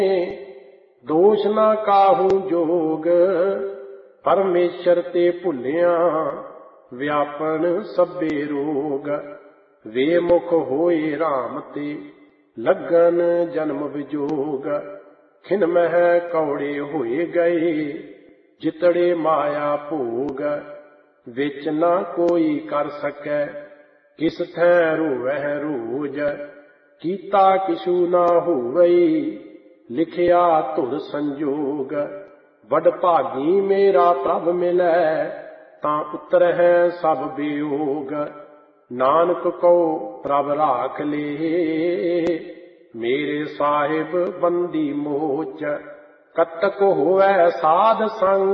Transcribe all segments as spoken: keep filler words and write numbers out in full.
ਦੋਸ਼ ਨਾ ਕਾਹੂ ਜੋਗ। ਪਰਮੇਸ਼ਰ ਤੇ ਭੁੱਲਿਆ ਵਿਆਪਨ ਸਭੇ ਰੋਗ। ਵੇ ਮੁਖ ਹੋਏ ਰਾਮ ਤੇ ਲੱਗਨ ਜਨਮ ਵਿਜੋਗ। ਖਿਨ ਮਹਿ ਕੌੜੇ ਹੋਏ ਗਏ ਜਿਤੜੇ ਮਾਇਆ ਭੋਗ। ਵਿੱਚ ਨਾ ਕੋਈ ਕਰ ਸਕੈ ਕਿਸ ਥੈ ਰੋਵਹਿ ਰੋਜ। ਕੀਤਾ ਕਿਛੂ ਨਾ ਹੋਵਈ ਲਿਖਿਆ ਧੁਰ ਸੰਜੋਗ। ਵਡ ਭਾਗੀ ਮੇਰਾ ਪ੍ਰਭ ਮਿਲੈ ਤਾਂ ਉਤਰਹਿ ਸਭ ਬਿਯੋਗ। ਨਾਨਕ ਕਉ ਪ੍ਰਭ ਰਾਖ ਲੇ ਮੇਰੇ ਸਾਹਿਬ ਬੰਦੀ ਮੋਚ। ਕਤਕ ਹੋਵੈ ਸਾਧ ਸੰਗ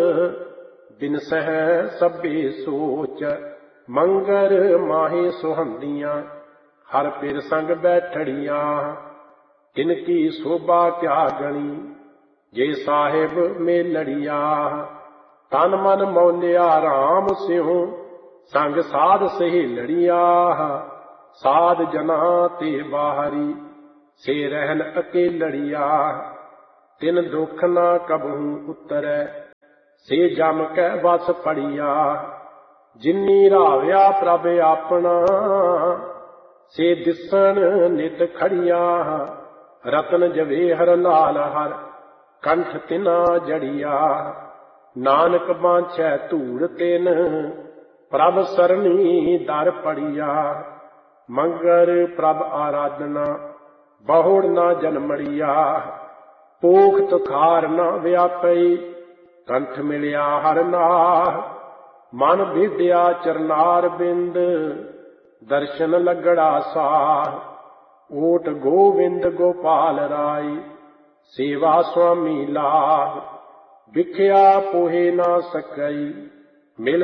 ਬਿਨਸਹਿ ਸਭੇ ਸੋਚ। ਮੰਗਰ ਮਾਹੀ ਸੁਹੰਦੀਆਂ ਹਰ ਪਿਰ ਸੰਗ ਬੈਠੜੀਆਂ। ਤਿਨ ਕੀ ਸੋਭਾ ਕਿਆ ਗਣੀ ਜੇ ਸਾਹਿਬ ਮੇਲੜੀਆ। ਤਨ ਮਨ ਮੌਲਿਆ ਰਾਮ ਸਿਉ ਸੰਗ ਸਾਧ ਸਹੇਲੜੀਆ। ਸਾਧ ਜਨਾਂ ਤੇ ਬਾਹਰੀ ਸੇ ਰਹਿਨ ਅਕੇਲੜੀਆ। ਤਿਨ ਦੁਖ ਨਾ ਕਬਹੂ ਉਤਰੈ ਸੇ ਜਮ ਕੈ ਵਸ ਪੜੀਆ। ਜਿਨੀ ਰਾਵਿਆ ਪ੍ਰਭ ਆਪਣਾ ਸੇ ਦਿਸਣ ਨਿਤ ਖੜੀਆ। ਰਤਨ ਜਵੇਹਰ ਲਾਲ ਹਰ ਕੰਠ ਤਿਨਾ ਜੜੀਆ। ਨਾਨਕ ਬਾਂਛੈ ਧੂੜ ਤਿਨ ਪ੍ਰਭ ਸਰਣੀ ਦਰ ਪੜੀਆ। ਮੰਗਰ ਪ੍ਰਭ ਆਰਾਧਨਾ ਬਹੁੜ ਨਾ ਜਨਮੜੀਆ। ਪੋਖ ਤੁਖਾਰ ਨਾ ਵਿਆਪਈ ਕੰਠ ਮਿਲਿਆ ਹਰ ਨਾਹ। ਮਨ ਭੇਦਿਆ ਚਰਨਾਰ ਬਿੰਦ ਦਰਸ਼ਨ ਲੱਗੜਾ ਸਾਹ। ਓਟ ਗੋਵਿੰਦ ਗੋਪਾਲ ਰਾਈ ਸੇਵਾ ਸੁਆਮੀ ਲਾਭ। ਵਿਖਿਆ ਪੋਹੇ ਨਾ ਸਕਈ ਮਿਲ